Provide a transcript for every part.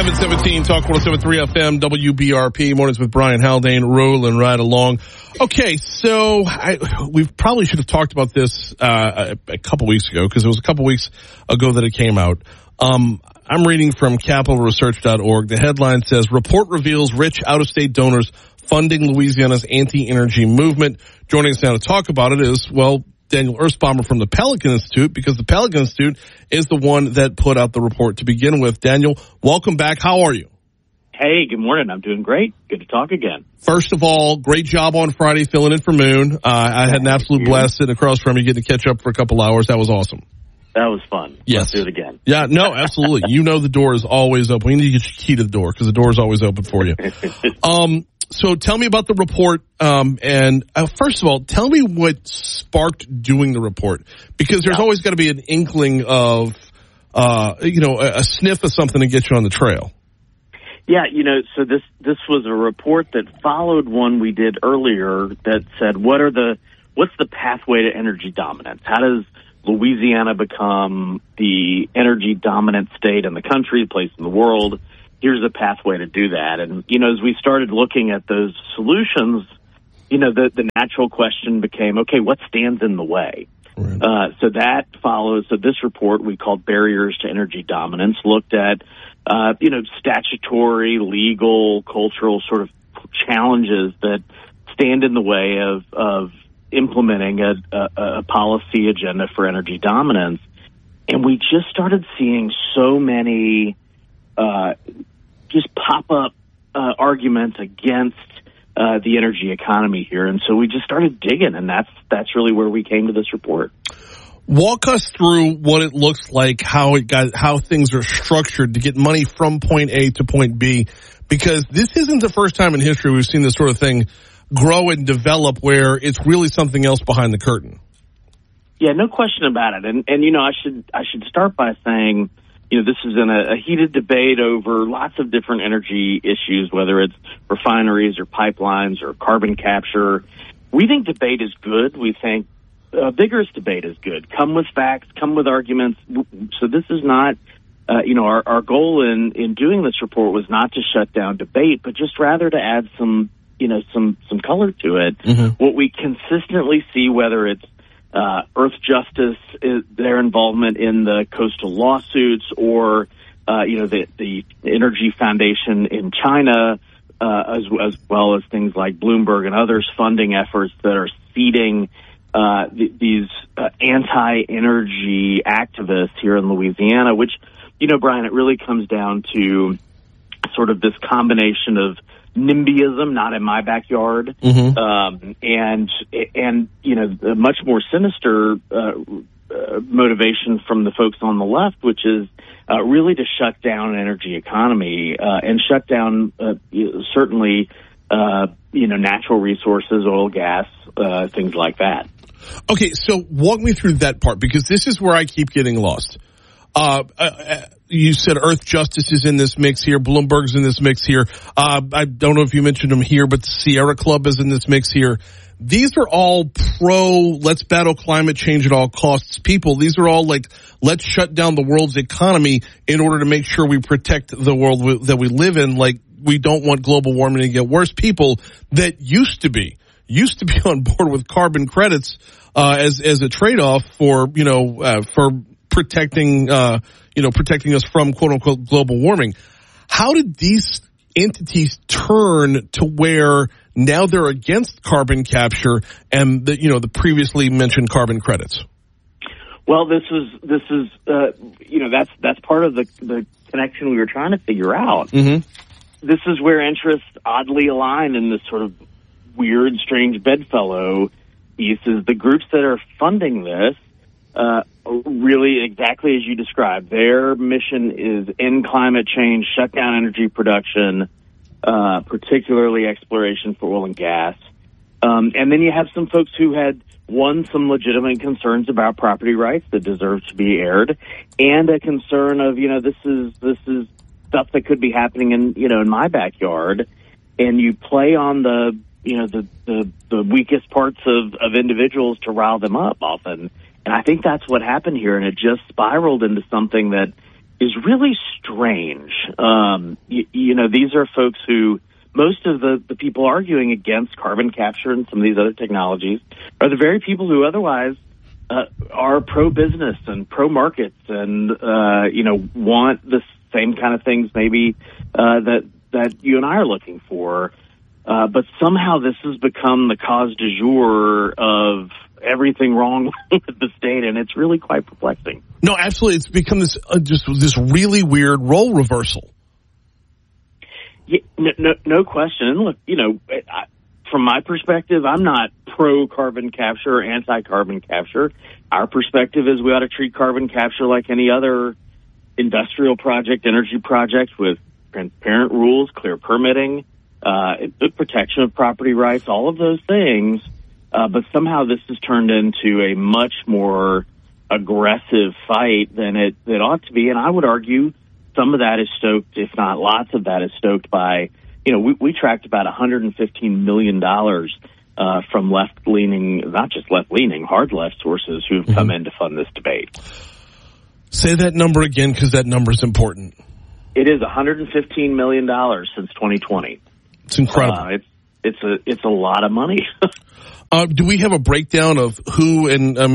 717 Talk 107.3 FM WBRP. Mornings with Brian Haldane, rolling right along. Okay, so we probably should have talked about this a couple weeks ago, because it was a couple weeks ago that it came out. I'm reading from capitalresearch.org. The headline says, report reveals rich out-of-state donors funding Louisiana's anti-energy movement. Joining us now to talk about it is, well, Daniel Erspamer from the Pelican Institute, because the Pelican Institute is the one that put out the report to begin with. Daniel, welcome back. How are you? Hey, good morning. I'm doing great. Good to talk again. First of all, great job on Friday filling in for Moon. I had an absolute blast sitting across from you, getting to catch up for a couple hours. That was awesome. That was fun. Yes. Let's do it again. Yeah, no, absolutely. You know the door is always open. We need to get your key to the door, because the door is always open for you. So tell me about the report, and first of all, tell me what sparked doing the report, because there's always got to be an inkling of, a sniff of something to get you on the trail. Yeah, so this was a report that followed one we did earlier that said, what's the pathway to energy dominance? How does Louisiana become the energy dominant state in the country, place in the world? Here's a pathway to do that. And, as we started looking at those solutions, the natural question became, okay, what stands in the way? Right. So that follows. So this report we called Barriers to Energy Dominance looked at, statutory, legal, cultural sort of challenges that stand in the way of implementing a policy agenda for energy dominance. And we just started seeing so many just pop-up arguments against the energy economy here. And so we just started digging, and that's really where we came to this report. Walk us through what it looks like, how things are structured to get money from point A to point B, because this isn't the first time in history we've seen this sort of thing grow and develop where it's really something else behind the curtain. Yeah, no question about it. And I should start by saying, this is in a heated debate over lots of different energy issues, whether it's refineries or pipelines or carbon capture. We think debate is good. We think vigorous debate is good. Come with facts, come with arguments. So this is not, our goal in doing this report was not to shut down debate, but just rather to add some color to it. Mm-hmm. What we consistently see, whether it's Earthjustice, their involvement in the coastal lawsuits, or the Energy Foundation in China, as well as things like Bloomberg and others funding efforts that are seeding these anti-energy activists here in Louisiana, which, Brian, it really comes down to sort of this combination of NIMBYism, not in my backyard, mm-hmm. And the much more sinister motivation from the folks on the left, which is really to shut down an energy economy and shut down certainly natural resources, oil, gas, things like that. Okay, so walk me through that part, because this is where I keep getting lost. You said Earthjustice is in this mix here. Bloomberg's in this mix here. I don't know if you mentioned them here, but the Sierra Club is in this mix here. These are all let's battle climate change at all costs people. These are all like, let's shut down the world's economy in order to make sure we protect the world that we live in. Like, we don't want global warming to get worse. People that used to be on board with carbon credits as a trade-off for protecting us from quote unquote global warming. How did these entities turn to where now they're against carbon capture and the previously mentioned carbon credits? Well, this is that's part of the connection we were trying to figure out. Mm-hmm. This is where interests oddly align in this sort of weird, strange bedfellow piece. Is the groups that are funding this really exactly as you described. Their mission is end climate change, shut down energy production, particularly exploration for oil and gas. And then you have some folks who had, some legitimate concerns about property rights that deserve to be aired, and a concern of, this is stuff that could be happening in my backyard. And you play on the weakest parts of individuals to rile them up often. And I think that's what happened here, and it just spiraled into something that, really strange. These are folks who, most of the people arguing against carbon capture and some of these other technologies are the very people who otherwise are pro-business and pro-markets and, want the same kind of things maybe that you and I are looking for. But somehow this has become the cause du jour of everything wrong with the state, and it's really quite perplexing. No, absolutely. It's become this really weird role reversal. Yeah, no question. And look, from my perspective, I'm not pro-carbon capture or anti-carbon capture. Our perspective is we ought to treat carbon capture like any other industrial project, energy project, with transparent rules, clear permitting, protection of property rights, all of those things. But somehow this has turned into a much more aggressive fight than it ought to be. And I would argue some of that is stoked, if not lots of that is stoked by, we tracked about $115 million from left-leaning, not just left-leaning, hard left sources who have come in to fund this debate. Say that number again, because that number is important. It is $115 million since 2020. It's incredible. It's a lot of money. Do we have a breakdown of who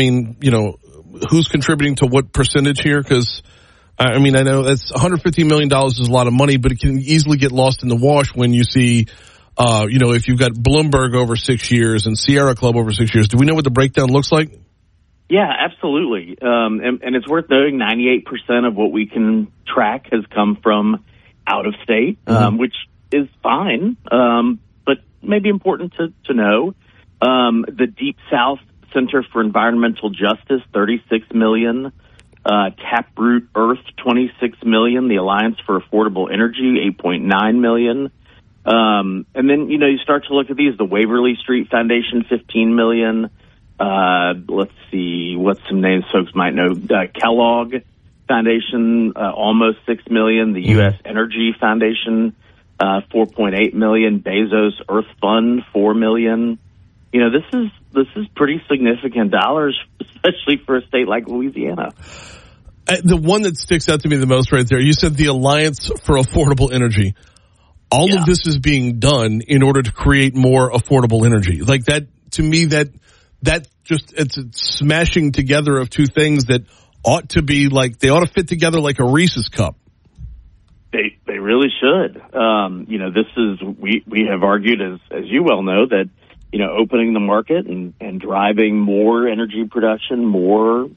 who's contributing to what percentage here? Because, I know that's $150 million is a lot of money, but it can easily get lost in the wash when you see, if you've got Bloomberg over 6 years and Sierra Club over 6 years. Do we know what the breakdown looks like? Yeah, absolutely. And it's worth noting 98% of what we can track has come from out of state, which is fine, but maybe important to know. The Deep South Center for Environmental Justice, 36 million. Taproot Earth, 26 million. The Alliance for Affordable Energy, 8.9 million. And then, you start to look at these. The Waverly Street Foundation, 15 million. Let's see, what's some names folks might know? Kellogg Foundation, almost 6 million. The U.S. Energy Foundation, 4.8 million. Bezos Earth Fund, 4 million. This is pretty significant dollars, especially for a state like Louisiana. The one that sticks out to me the most right there, you said the Alliance for Affordable Energy. All of this is being done in order to create more affordable energy. Like that, to me, that just, it's a smashing together of two things that ought to be like, they ought to fit together like a Reese's cup. They really should. This is, we have argued, as you well know, that, opening the market and driving more energy production, more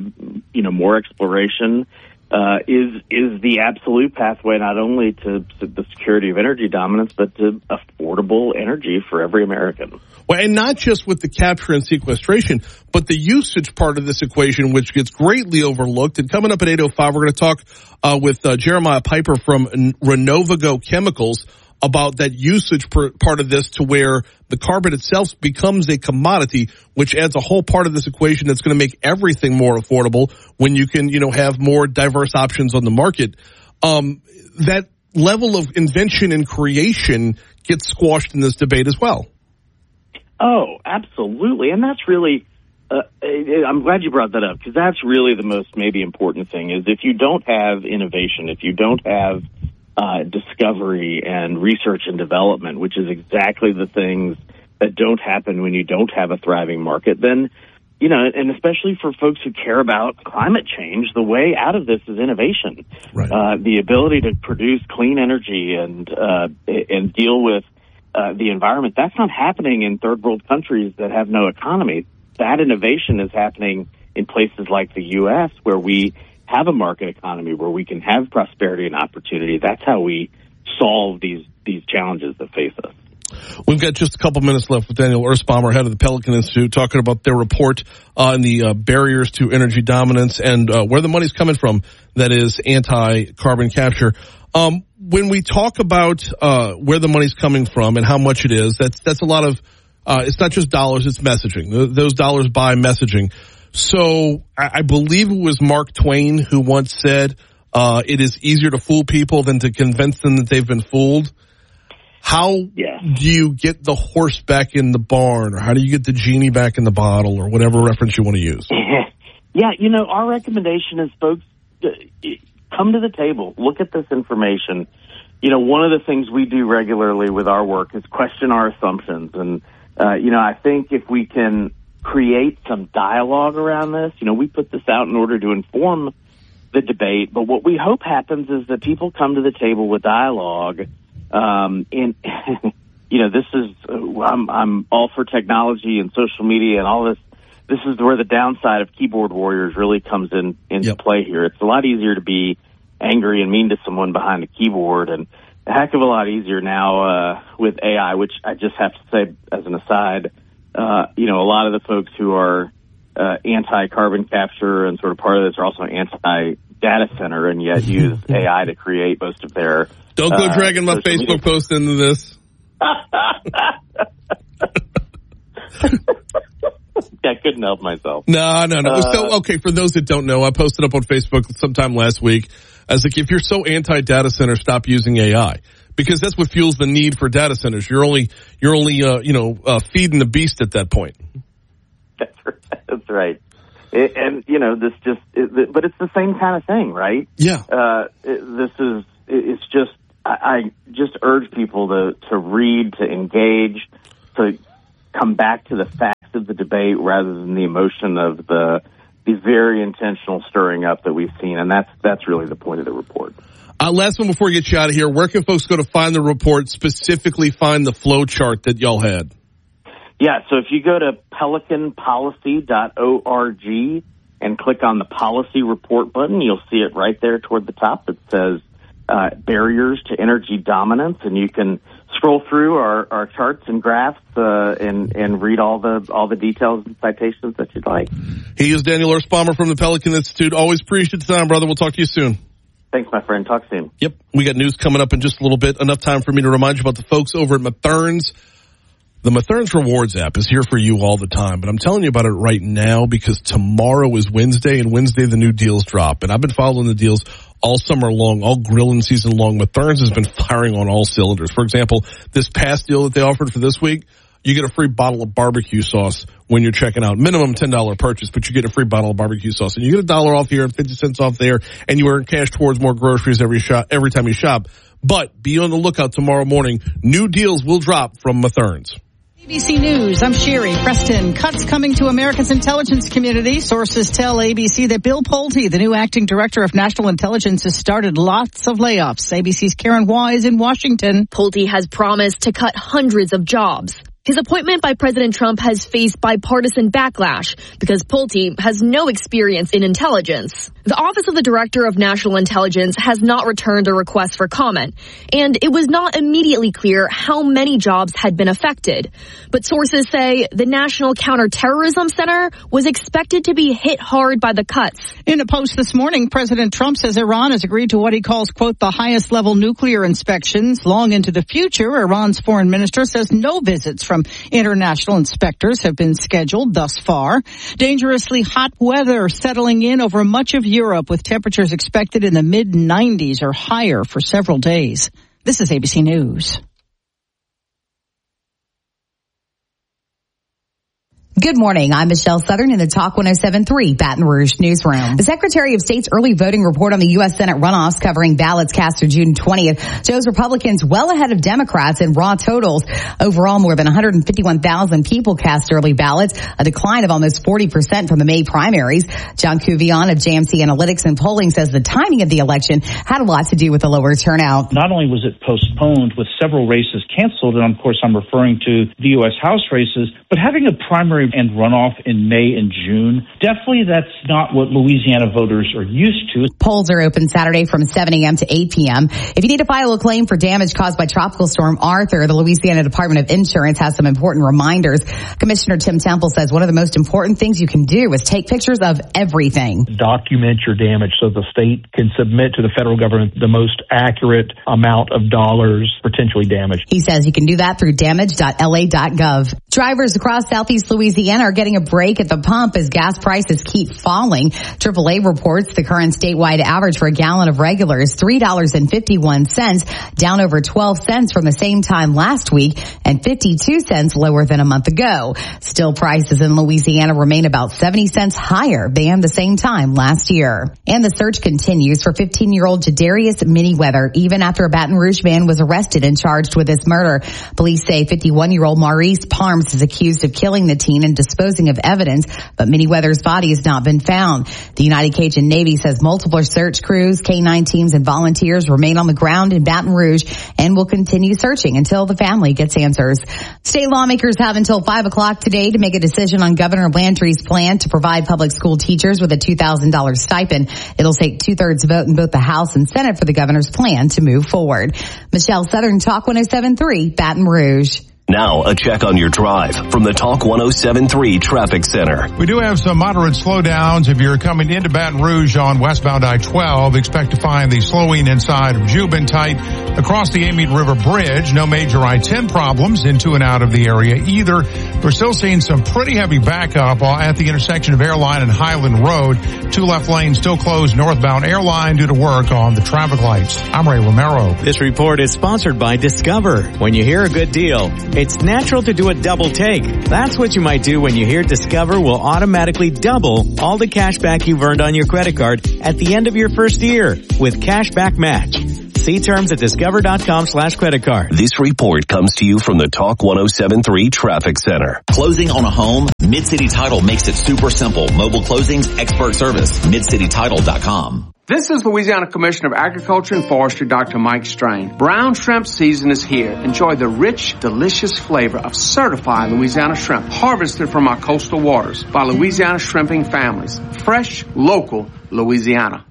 exploration, is the absolute pathway not only to the security of energy dominance, but to affordable energy for every American. Well, and not just with the capture and sequestration, but the usage part of this equation, which gets greatly overlooked. And coming up at 8:05, we're going to talk with Jeremiah Piper from Renovago Chemicals about that usage part of this, to where the carbon itself becomes a commodity, which adds a whole part of this equation that's going to make everything more affordable when you can, have more diverse options on the market. That level of invention and creation gets squashed in this debate as well. Oh, absolutely. And that's really, I'm glad you brought that up, because that's really the most maybe important thing, is if you don't have innovation, if you don't have discovery and research and development, which is exactly the things that don't happen when you don't have a thriving market, then, and especially for folks who care about climate change, the way out of this is innovation. Right. The ability to produce clean energy and deal with the environment. That's not happening in third world countries that have no economy. That innovation is happening in places like the U.S., where we have a market economy, where we can have prosperity and opportunity. That's how we solve these challenges that face us. We've got just a couple minutes left with Daniel Erzbaumer, head of the Pelican Institute, talking about their report on the barriers to energy dominance and where the money's coming from that is anti-carbon capture. When we talk about where the money's coming from and how much it is, that's a lot of it's not just dollars, it's messaging. Those dollars buy messaging. So I believe it was Mark Twain who once said, it is easier to fool people than to convince them that they've been fooled. How do you get the horse back in the barn, or how do you get the genie back in the bottle, or whatever reference you want to use? Yeah, our recommendation is, folks, come to the table, look at this information. You know, one of the things we do regularly with our work is question our assumptions. And, you know, I think if we can create some dialogue around this, you know, we put this out in order to inform the debate. But what we hope happens is that people come to the table with dialogue. And, you know, this is, I'm all for technology and social media and all this. This is where the downside of keyboard warriors really comes into play here. It's a lot easier to be angry and mean to someone behind a keyboard, and a heck of a lot easier now with AI, which I just have to say as an aside, you know, a lot of the folks who are anti-carbon capture and sort of part of this are also anti-data center and yet use AI to create most of their... Don't go dragging my Facebook post into this. I couldn't help myself. No. So, okay, for those that don't know, I posted up on Facebook sometime last week. I was like, if you're so anti-data center, stop using AI. Because that's what fuels the need for data centers. You're only feeding the beast at that point. That's right. And, you know, but it's the same kind of thing, right? Yeah. It's just, I just urge people to read, to engage, to come back to the facts of the debate rather than the emotion of the very intentional stirring up that we've seen. And that's really the point of the report. Last one before we get you out of here. Where can folks go to find the report, specifically find the flow chart that y'all had? Yeah, so if you go to pelicanpolicy.org and click on the policy report button, you'll see it right there toward the top. It says barriers to energy dominance, and you can scroll through our charts and graphs and read all the details and citations that you'd like. He is Daniel Erspamer from the Pelican Institute. Always appreciate the time, brother. We'll talk to you soon. Thanks, my friend. Talk soon. Yep. We got news coming up in just a little bit. Enough time for me to remind you about the folks over at Mathern's. The Mathern's Rewards app is here for you all the time, but I'm telling you about it right now because tomorrow is Wednesday, and Wednesday the new deals drop. And I've been following the deals all summer long, all grilling season long. Mathern's has been firing on all cylinders. For example, this past deal that they offered for this week, you get a free bottle of barbecue sauce when you're checking out. Minimum $10 purchase, but you get a free bottle of barbecue sauce. And you get $1 off here and 50 cents off there, and you earn cash towards more groceries every time you shop. But be on the lookout tomorrow morning. New deals will drop from Mathern's. ABC News, I'm Sherry Preston. Cuts coming to America's intelligence community. Sources tell ABC that Bill Pulte, the new acting director of national intelligence, has started lots of layoffs. ABC's Karen Wise in Washington. Pulte has promised to cut hundreds of jobs. His appointment by President Trump has faced bipartisan backlash because Pulte has no experience in intelligence. The Office of the Director of National Intelligence has not returned a request for comment, and it was not immediately clear how many jobs had been affected. But sources say the National Counterterrorism Center was expected to be hit hard by the cuts. In a post this morning, President Trump says Iran has agreed to what he calls, quote, the highest level nuclear inspections. Long into the future, Iran's foreign minister says no visits from international inspectors have been scheduled thus far. Dangerously hot weather settling in over much of Europe, with temperatures expected in the mid-90s or higher for several days. This is ABC News. Good morning. I'm Michelle Southern in the Talk 107.3 Baton Rouge newsroom. The Secretary of State's early voting report on the U.S. Senate runoffs covering ballots cast through June 20th shows Republicans well ahead of Democrats in raw totals. Overall, more than 151,000 people cast early ballots, a decline of almost 40% from the May primaries. John Kuvion of JMC Analytics and Polling says the timing of the election had a lot to do with the lower turnout. Not only was it postponed with several races canceled, and of course I'm referring to the U.S. House races, but having a primary and runoff in May and June, definitely that's not what Louisiana voters are used to. Polls are open Saturday from 7 a.m. to 8 p.m. If you need to file a claim for damage caused by Tropical Storm Arthur, the Louisiana Department of Insurance has some important reminders. Commissioner Tim Temple says one of the most important things you can do is take pictures of everything. Document your damage so the state can submit to the federal government the most accurate amount of dollars potentially damaged. He says you can do that through damage.la.gov. Drivers across Southeast Louisiana Louisiana are getting a break at the pump as gas prices keep falling. AAA reports the current statewide average for a gallon of regular is $3.51, down over 12 cents from the same time last week and 52 cents lower than a month ago. Still, prices in Louisiana remain about 70 cents higher than the same time last year. And the search continues for 15-year-old Jadarius Manyweather, even after a Baton Rouge man was arrested and charged with this murder. Police say 51-year-old Maurice Parms is accused of killing the teen and disposing of evidence, but Manyweather's body has not been found. The United Cajun Navy says multiple search crews, K-9 teams, and volunteers remain on the ground in Baton Rouge and will continue searching until the family gets answers. State lawmakers have until 5 o'clock today to make a decision on Governor Landry's plan to provide public school teachers with a $2,000 stipend. It'll take 2/3 vote in both the House and Senate for the governor's plan to move forward. Michelle Southern, Talk 107.3, Baton Rouge. Now, a check on your drive from the Talk 107.3 Traffic Center. We do have some moderate slowdowns. If you're coming into Baton Rouge on westbound I-12, expect to find the slowing inside of Jubin tight across the Amite River Bridge. No major I-10 problems into and out of the area either. We're still seeing some pretty heavy backup at the intersection of Airline and Highland Road. 2 left lanes still closed northbound Airline due to work on the traffic lights. I'm Ray Romero. This report is sponsored by Discover. When you hear a good deal, it's natural to do a double take. That's what you might do when you hear Discover will automatically double all the cash back you've earned on your credit card at the end of your first year with Cashback Match. See terms at discover.com/creditcard. This report comes to you from the Talk 107.3 Traffic Center. Closing on a home? Mid-City Title makes it super simple. Mobile closings, expert service. MidCityTitle.com. This is Louisiana Commissioner of Agriculture and Forestry, Dr. Mike Strain. Brown shrimp season is here. Enjoy the rich, delicious flavor of certified Louisiana shrimp, harvested from our coastal waters by Louisiana shrimping families. Fresh, local, Louisiana.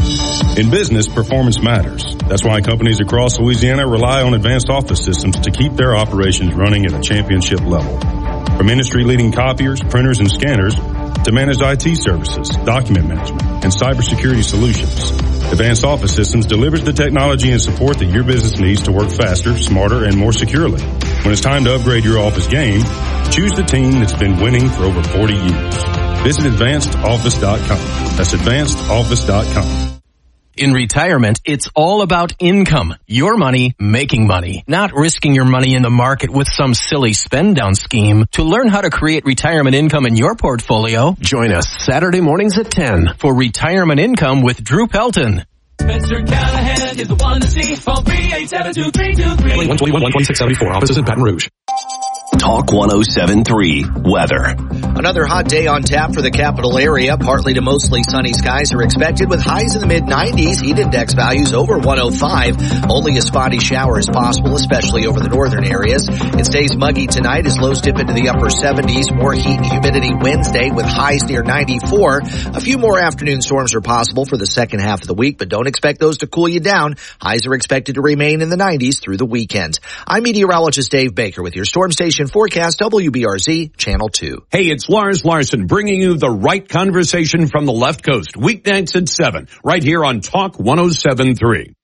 In business, performance matters. That's why companies across Louisiana rely on advanced office systems to keep their operations running at a championship level. From industry-leading copiers, printers, and scanners, to managed IT services, document management, and cybersecurity solutions, Advanced Office Systems delivers the technology and support that your business needs to work faster, smarter, and more securely. When it's time to upgrade your office game, choose the team that's been winning for over 40 years. Visit AdvancedOffice.com. That's AdvancedOffice.com. In retirement, it's all about income. Your money making money, not risking your money in the market with some silly spend down scheme. To learn how to create retirement income in your portfolio, join us Saturday mornings at 10 for Retirement Income with Drew Pelton. Spencer Callahan is the one to see. Call 387-2323. 121-12674. Offices in Baton Rouge. Talk 107.3 Weather. Another hot day on tap for the capital area. Partly to mostly sunny skies are expected with highs in the mid-90s, heat index values over 105. Only a spotty shower is possible, especially over the northern areas. It stays muggy tonight as lows dip into the upper 70s. More heat and humidity Wednesday with highs near 94. A few more afternoon storms are possible for the second half of the week, but don't expect those to cool you down. Highs are expected to remain in the 90s through the weekend. I'm meteorologist Dave Baker with your Storm Station forecast, WBRZ Channel 2. Hey, it's Lars Larson bringing you the right conversation from the left coast, weeknights at 7, right here on Talk 107.3.